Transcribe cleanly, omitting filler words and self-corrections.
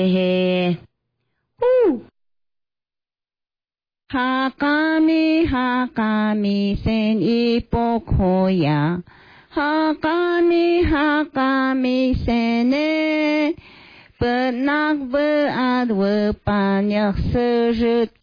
Hehe. Hakami sen ipokoya. Hakami sene. Benak bead we banyak sejut